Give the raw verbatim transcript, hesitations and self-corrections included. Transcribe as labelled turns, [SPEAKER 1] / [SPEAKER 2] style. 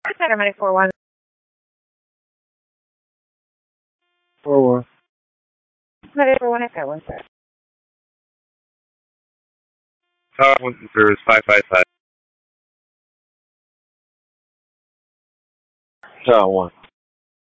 [SPEAKER 1] Paramedic four one.
[SPEAKER 2] four one.
[SPEAKER 1] Paramedic four one, I got one, sir.
[SPEAKER 3] Tower one service five five five.
[SPEAKER 2] Tower one.